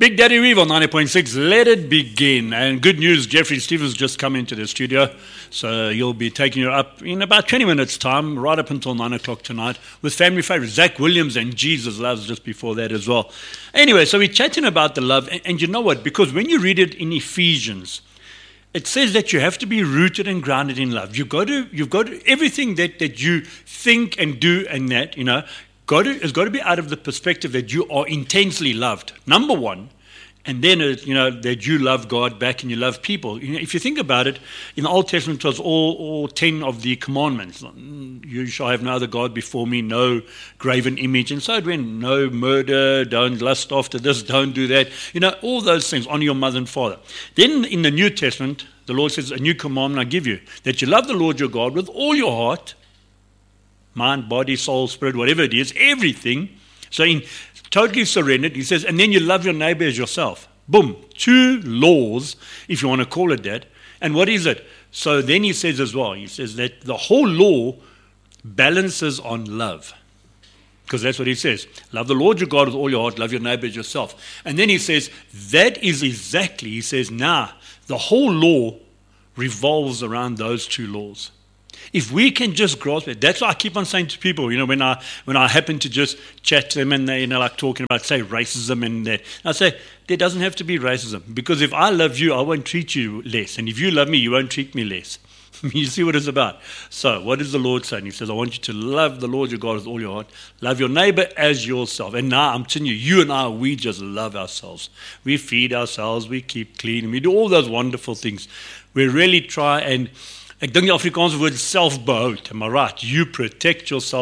Big Daddy Weevil 90.6, let it begin. And good news, Jeffrey Stevens just come into the studio, so you'll be taking you up in about 20 minutes' time, right up until 9 o'clock tonight, with family favorites, Zach Williams and Jesus Loves just before that as well. Anyway, so we're chatting about the love, and you know what? Because when you read it in Ephesians, it says that you have to be rooted and grounded in love. You've got to everything that you think and do and that, it's got to be out of the perspective that you are intensely loved, number one, and then, that you love God back and you love people. If you think about it, in the Old Testament, it was all 10 of the commandments. You shall have no other God before me, no graven image. And so it went, no murder, don't lust after this, don't do that. All those things, honor your mother and father. Then in the New Testament, the Lord says, a new commandment I give you, that you love the Lord your God with all your heart, mind, body, soul, spirit, whatever it is, everything. So in totally surrendered, he says, and then you love your neighbor as yourself. Boom. 2 laws, if you want to call it that. And what is it? So then he says as well, he says that the whole law balances on love. Because that's what he says. Love the Lord your God with all your heart, love your neighbor as yourself. And then he says, that is exactly, he says, the whole law revolves around those 2 laws. If we can just grasp it, that's why I keep on saying to people, when I happen to just chat to them and they, like talking about, say, racism and that, I say, there doesn't have to be racism. Because if I love you, I won't treat you less. And if you love me, you won't treat me less. You see what it's about. So what is the Lord saying? He says, I want you to love the Lord your God with all your heart. Love your neighbor as yourself. And now I'm telling you, you and I, we just love ourselves. We feed ourselves, we keep clean, we do all those wonderful things. We really try and, ek dink die Afrikaanse woord selfbehoud, maar right, you protect yourself.